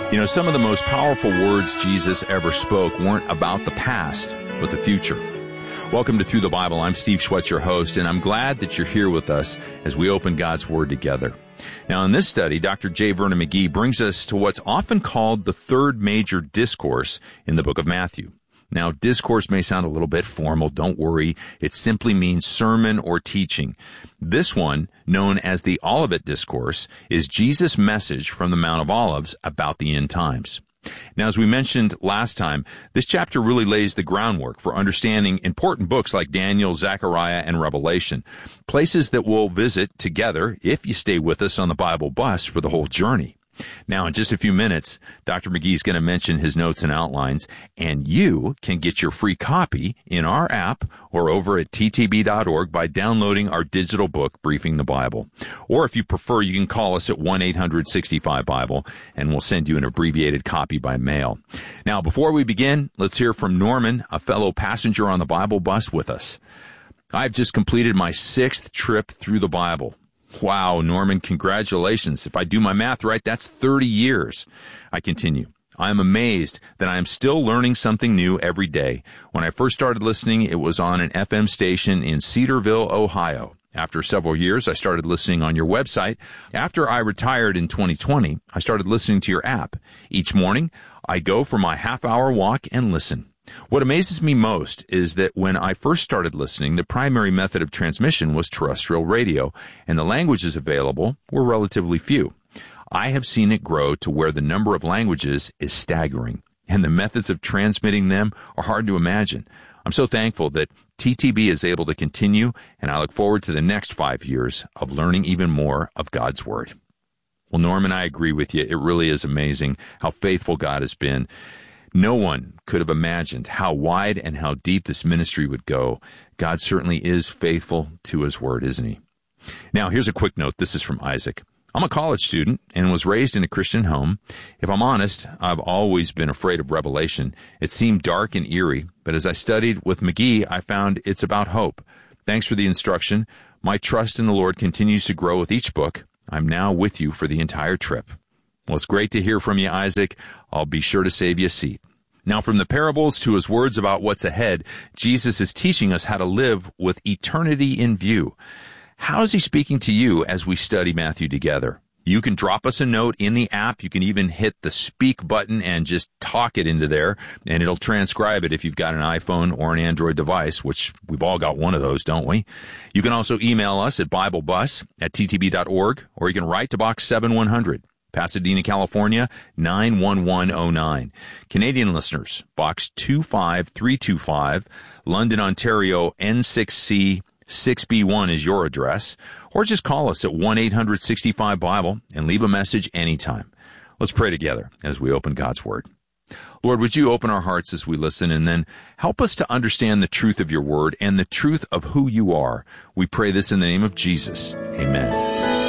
You know, some of the most powerful words Jesus ever spoke weren't about the past, but the future. Welcome to Through the Bible. I'm Steve Schwetz, your host, and I'm glad that you're here with us as we open God's Word together. Now, in this study, Dr. J. Vernon McGee brings us to what's often called the third major discourse in the book of Matthew. Now, discourse may sound a little bit formal. Don't worry. It simply means sermon or teaching. This one, known as the Olivet Discourse, is Jesus' message from the Mount of Olives about the end times. Now, as we mentioned last time, this chapter really lays the groundwork for understanding important books like Daniel, Zechariah, and Revelation, places that we'll visit together if you stay with us on the Bible bus for the whole journey. Now, in just a few minutes, Dr. McGee's going to mention his notes and outlines, and you can get your free copy in our app or over at ttb.org by downloading our digital book, Briefing the Bible. Or if you prefer, you can call us at 1-800-65-BIBLE, and we'll send you an abbreviated copy by mail. Now, before we begin, let's hear from Norman, a fellow passenger on the Bible bus with us. I've just completed my 6th trip through the Bible. Wow, Norman, congratulations. If I do my math right, that's 30 years. I continue. I am amazed that I am still learning something new every day. When I first started listening, it was on an FM station in Cedarville, Ohio. After several years, I started listening on your website. After I retired in 2020, I started listening to your app. Each morning, I go for my half-hour walk and listen. What amazes me most is that when I first started listening, the primary method of transmission was terrestrial radio, and the languages available were relatively few. I have seen it grow to where the number of languages is staggering, and the methods of transmitting them are hard to imagine. I'm so thankful that TTB is able to continue, and I look forward to the next 5 years of learning even more of God's Word. Well, Norman, I agree with you. It really is amazing how faithful God has been. No one could have imagined how wide and how deep this ministry would go. God certainly is faithful to His Word, isn't He? Now, here's a quick note. This is from Isaac. I'm a college student and was raised in a Christian home. If I'm honest, I've always been afraid of Revelation. It seemed dark and eerie, but as I studied with McGee, I found it's about hope. Thanks for the instruction. My trust in the Lord continues to grow with each book. I'm now with you for the entire trip. Well, it's great to hear from you, Isaac. I'll be sure to save you a seat. Now, from the parables to His words about what's ahead, Jesus is teaching us how to live with eternity in view. How is He speaking to you as we study Matthew together? You can drop us a note in the app. You can even hit the speak button and just talk it into there, and it'll transcribe it if you've got an iPhone or an Android device, which we've all got one of those, don't we? You can also email us at BibleBus@ttb.org, or you can write to Box 7100. Pasadena, California, 91109. Canadian listeners, Box 25325, London, Ontario, N6C 6B1 is your address, or just call us at 1-800-65-BIBLE and leave a message anytime. Let's pray together as we open God's Word. Lord, would you open our hearts as we listen, and then help us to understand the truth of your Word and the truth of who you are. We pray this in the name of Jesus. Amen.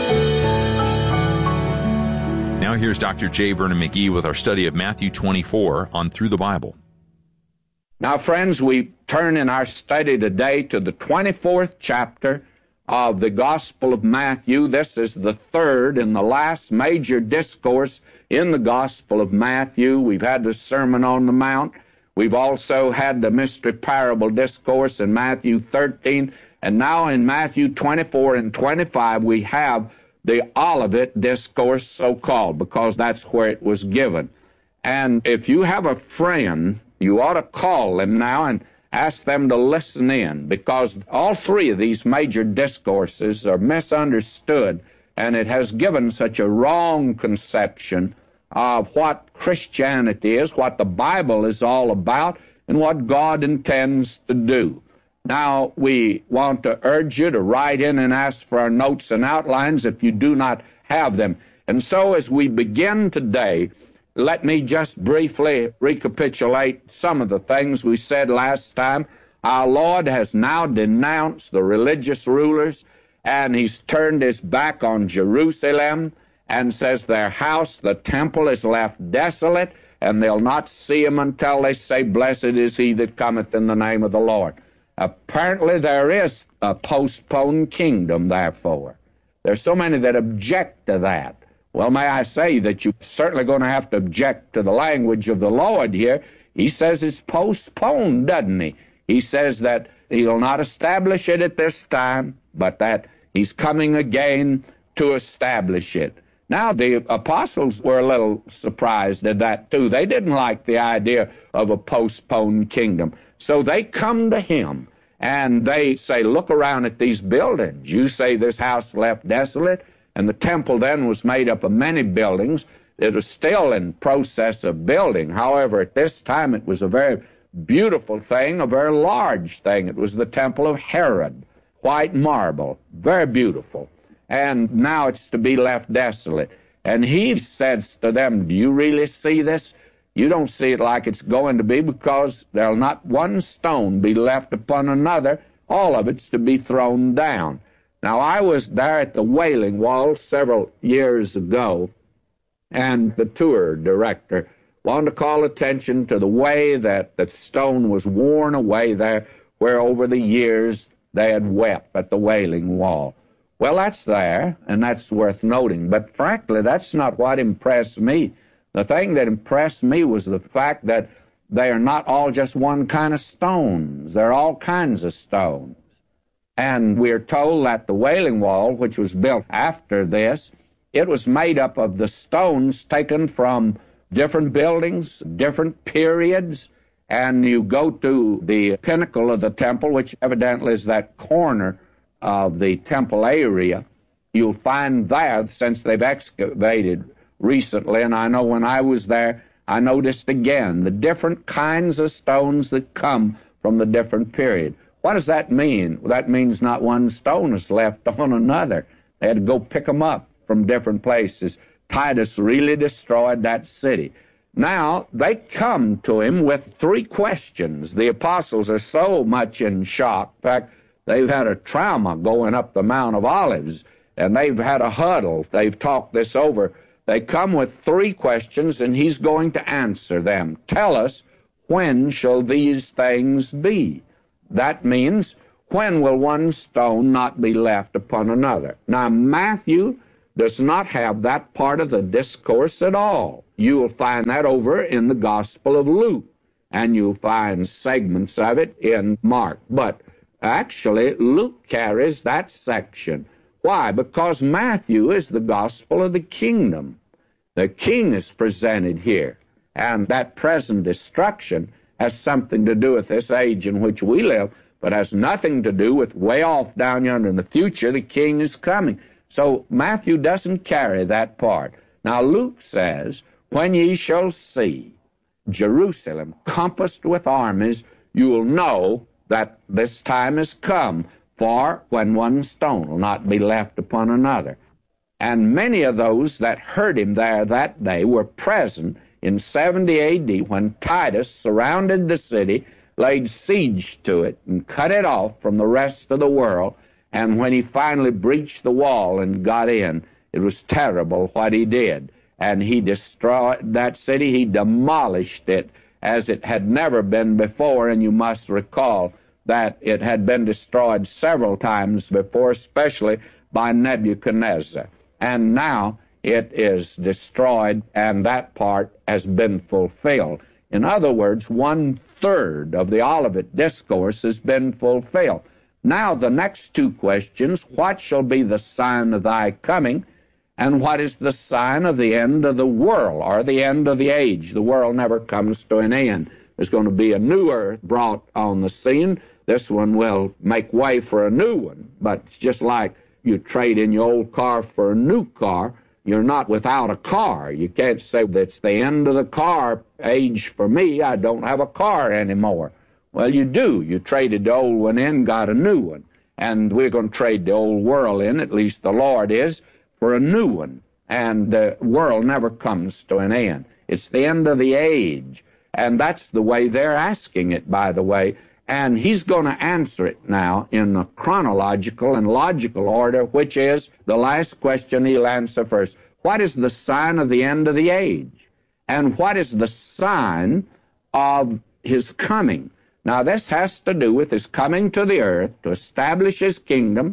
Now here's Dr. J. Vernon McGee with our study of Matthew 24 on Through the Bible. Now, friends, we turn in our study today to the 24th chapter of the Gospel of Matthew. This is the third and the last major discourse in the Gospel of Matthew. We've had the Sermon on the Mount. We've also had the mystery parable discourse in Matthew 13. And now in Matthew 24 and 25, we have the Olivet Discourse, so-called, because that's where it was given. And if you have a friend, you ought to call them now and ask them to listen in, because all three of these major discourses are misunderstood, and it has given such a wrong conception of what Christianity is, what the Bible is all about, and what God intends to do. Now, we want to urge you to write in and ask for our notes and outlines if you do not have them. And so as we begin today, let me just briefly recapitulate some of the things we said last time. Our Lord has now denounced the religious rulers, and He's turned His back on Jerusalem and says their house, the temple, is left desolate, and they'll not see Him until they say, "Blessed is he that cometh in the name of the Lord." Apparently there is a postponed kingdom, therefore. There's so many that object to that. Well, may I say that you're certainly going to have to object to the language of the Lord here. He says it's postponed, doesn't he? He says that he'll not establish it at this time, but that he's coming again to establish it. Now, the apostles were a little surprised at that, too. They didn't like the idea of a postponed kingdom. So they come to him, and they say, look around at these buildings. You say this house left desolate, and the temple then was made up of many buildings. It was still in process of building. However, at this time, it was a very beautiful thing, a very large thing. It was the temple of Herod, white marble, very beautiful. And now it's to be left desolate. And he says to them, do you really see this? You don't see it like it's going to be, because there'll not one stone be left upon another. All of it's to be thrown down. Now, I was there at the Wailing Wall several years ago, and the tour director wanted to call attention to the way that the stone was worn away there, where over the years they had wept at the Wailing Wall. Well, that's there, and that's worth noting. But frankly, that's not what impressed me. The thing that impressed me was the fact that they are not all just one kind of stones. They're all kinds of stones. And we're told that the Wailing Wall, which was built after this, it was made up of the stones taken from different buildings, different periods, and you go to the pinnacle of the temple, which evidently is that corner of the temple area. You'll find there, since they've excavated recently, and I know when I was there, I noticed again the different kinds of stones that come from the different period. What does that mean? Well, that means not one stone is left on another. They had to go pick them up from different places. Titus really destroyed that city. Now, they come to him with three questions. The apostles are so much in shock. In fact, they've had a trauma going up the Mount of Olives, and they've had a huddle. They've talked this over. They come with three questions, and he's going to answer them. Tell us, when shall these things be? That means, when will one stone not be left upon another? Now, Matthew does not have that part of the discourse at all. You will find that over in the Gospel of Luke, and you'll find segments of it in Mark. But actually, Luke carries that section. Why? Because Matthew is the gospel of the kingdom. The king is presented here, and that present destruction has something to do with this age in which we live, but has nothing to do with way off down yonder in the future. The king is coming. So Matthew doesn't carry that part. Now Luke says, when ye shall see Jerusalem compassed with armies, you will know that this time has come, for when one stone will not be left upon another. And many of those that heard him there that day were present in 70 A.D. when Titus surrounded the city, laid siege to it, and cut it off from the rest of the world. And when he finally breached the wall and got in, it was terrible what he did. And he destroyed that city. He demolished it as it had never been before. And you must recall that it had been destroyed several times before, especially by Nebuchadnezzar. And now it is destroyed, and that part has been fulfilled. In other words, 1/3 of the Olivet Discourse has been fulfilled. Now the next two questions, what shall be the sign of thy coming, and what is the sign of the end of the world, or the end of the age? The world never comes to an end. There's going to be a new earth brought on the scene. This one will make way for a new one. But it's just like you trade in your old car for a new car. You're not without a car. You can't say that's the end of the car age for me. I don't have a car anymore. Well, you do. You traded the old one in, got a new one. And we're going to trade the old world in, at least the Lord is, for a new one. And the world never comes to an end. It's the end of the age. And that's the way they're asking it, by the way. And he's going to answer it now in a chronological and logical order, which is the last question he'll answer first. What is the sign of the end of the age? And what is the sign of his coming? Now, this has to do with his coming to the earth to establish his kingdom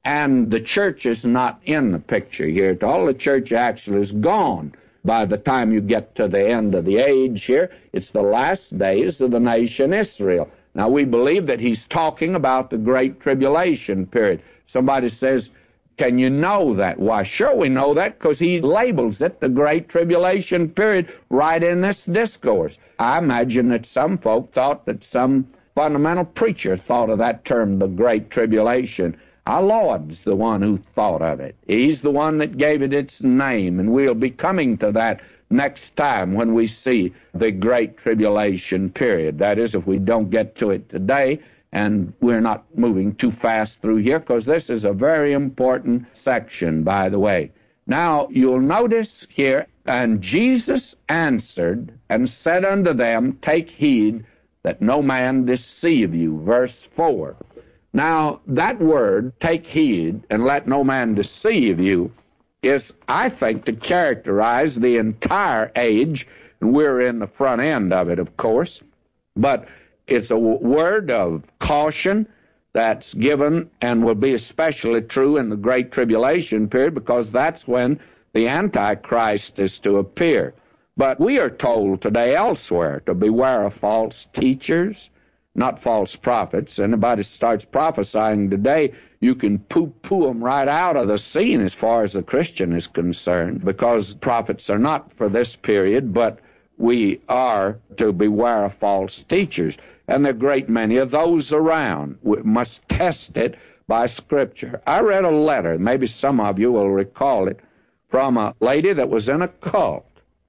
And the church is not in the picture here at all. The church actually is gone. By the time you get to the end of the age here, it's the last days of the nation Israel. Now, we believe that he's talking about the Great Tribulation period. Somebody says, can you know that? Why, sure we know that, because he labels it the Great Tribulation period right in this discourse. I imagine that some folk thought that some fundamental preacher thought of that term, the Great Tribulation. Our Lord's the one who thought of it. He's the one that gave it its name, and we'll be coming to that next time when we see the Great Tribulation period. That is, if we don't get to it today, and we're not moving too fast through here, because this is a very important section, by the way. Now, you'll notice here, and Jesus answered and said unto them, take heed that no man deceive you. Verse 4. Now, that word, take heed and let no man deceive you, is, I think, to characterize the entire age, and we're in the front end of it, of course, but it's a word of caution that's given and will be especially true in the Great Tribulation period, because that's when the Antichrist is to appear. But we are told today elsewhere to beware of false teachers, not false prophets. Anybody starts prophesying today, you can poo-poo them right out of the scene as far as the Christian is concerned, because prophets are not for this period, but we are to beware of false teachers. And there are a great many of those around. We must test it by Scripture. I read a letter, maybe some of you will recall it, from a lady that was in a cult,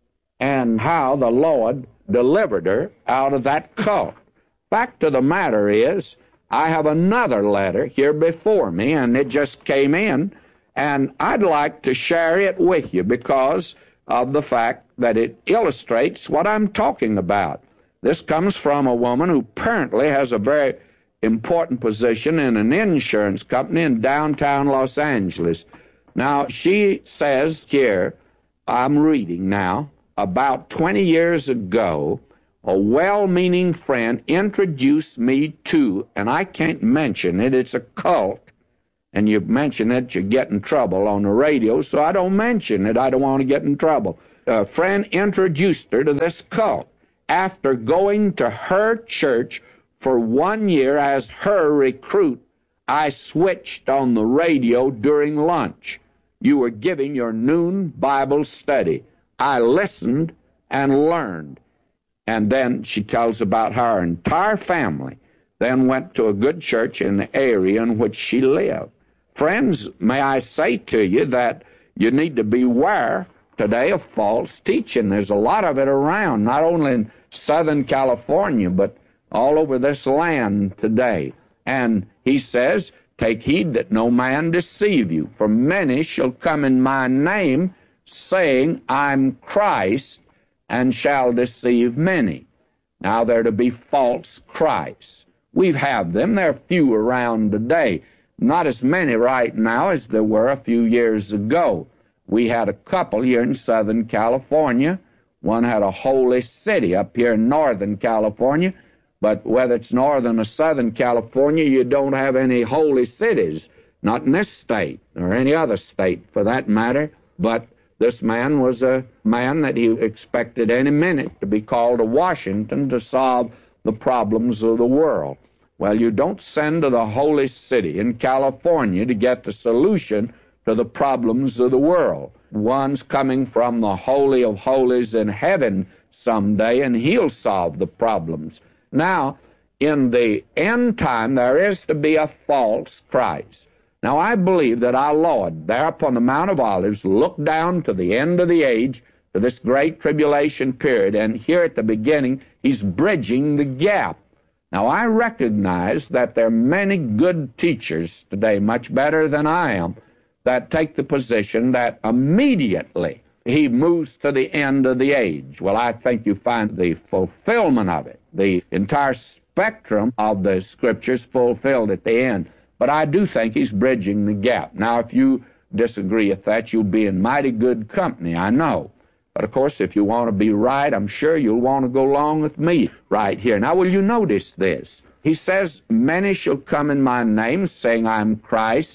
and how the Lord delivered her out of that cult. Fact of the matter is, I have another letter here before me, and it just came in, and I'd like to share it with you because of the fact that it illustrates what I'm talking about. This comes from a woman who apparently has a very important position in an insurance company in downtown Los Angeles. Now, she says here, I'm reading now, about 20 years ago, a well-meaning friend introduced me to, and I can't mention it, it's a cult, and you mention it, you get in trouble on the radio, so I don't mention it, I don't want to get in trouble. A friend introduced her to this cult. After going to her church for 1 year as her recruit, I switched on the radio during lunch. You were giving your noon Bible study. I listened and learned. And then she tells about how her entire family then went to a good church in the area in which she lived. Friends, may I say to you that you need to beware today of false teaching. There's a lot of it around, not only in Southern California, but all over this land today. And he says, take heed that no man deceive you, for many shall come in my name, saying, I'm Christ, and shall deceive many. Now they're to be false Christs. We have them. There are few around today. Not as many right now as there were a few years ago. We had a couple here in Southern California. One had a holy city up here in Northern California. But whether it's Northern or Southern California, you don't have any holy cities. Not in this state or any other state for that matter. But this man was a man that he expected any minute to be called to Washington to solve the problems of the world. Well, you don't send to the holy city in California to get the solution to the problems of the world. One's coming from the Holy of Holies in heaven someday, and he'll solve the problems. Now, in the end time, there is to be a false Christ. Now, I believe that our Lord, there upon the Mount of Olives, looked down to the end of the age, to this great tribulation period, and here at the beginning, he's bridging the gap. Now, I recognize that there are many good teachers today, much better than I am, that take the position that immediately he moves to the end of the age. Well, I think you find the fulfillment of it, the entire spectrum of the Scriptures fulfilled at the end. But I do think he's bridging the gap. Now, if you disagree with that, you'll be in mighty good company, I know. But, of course, if you want to be right, I'm sure you'll want to go along with me right here. Now, will you notice this? He says, many shall come in my name, saying, I'm Christ,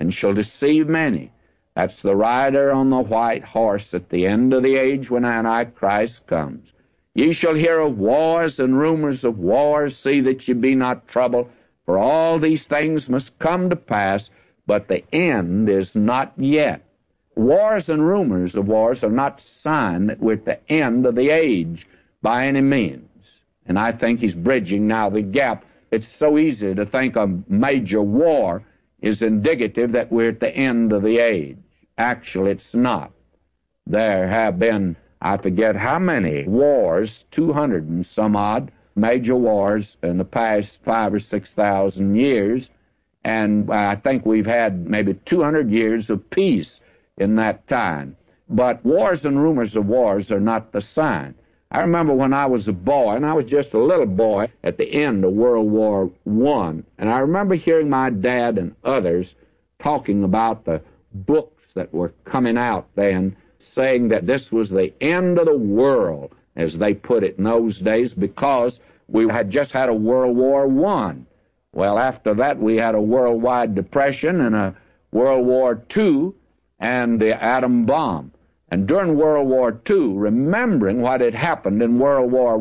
and shall deceive many. That's the rider on the white horse at the end of the age when Antichrist comes. Ye shall hear of wars and rumors of wars. See that ye be not troubled, for all these things must come to pass, but the end is not yet. Wars and rumors of wars are not a sign that we're at the end of the age by any means. And I think he's bridging now the gap. It's so easy to think a major war is indicative that we're at the end of the age. Actually, it's not. There have been, I forget how many wars, 200 and some odd major wars in the past 5,000 or 6,000 years, and I think we've had maybe 200 years of peace in that time. But wars and rumors of wars are not the sign. I remember when I was a boy, and I was just a little boy at the end of World War I, and I remember hearing my dad and others talking about the books that were coming out then, saying that this was the end of the world, as they put it in those days, because we had just had a World War I. Well, after that, we had a worldwide depression and a World War II and the atom bomb. And during World War II, remembering what had happened in World War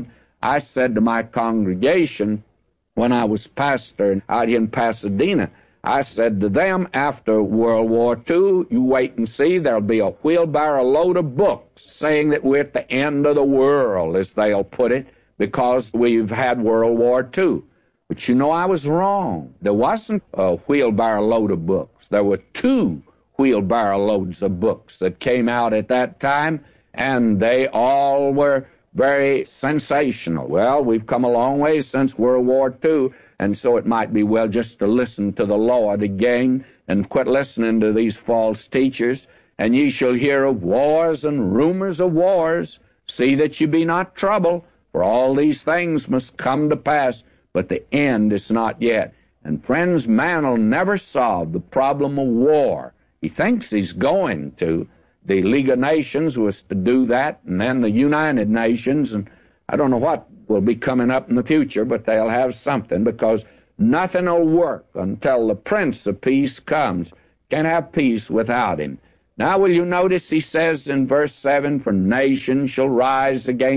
I said to my congregation when I was pastor out here in Pasadena, I said to them, after World War II, you wait and see, there'll be a wheelbarrow load of books saying that we're at the end of the world, as they'll put it, because we've had World War II. But you know, I was wrong. There wasn't a wheelbarrow load of books. There were 2 wheelbarrow loads of books that came out at that time, and they all were very sensational. Well, we've come a long way since World War II, and so it might be well just to listen to the Lord again and quit listening to these false teachers. And ye shall hear of wars and rumors of wars. See that ye be not troubled, for all these things must come to pass, but the end is not yet. And friends, man will never solve the problem of war. He thinks he's going to. The League of Nations was to do that, and then the United Nations, and I don't know what will be coming up in the future, but they'll have something, because nothing will work until the Prince of Peace comes. Can't have peace without him. Now will you notice he says in verse 7, for nation shall rise against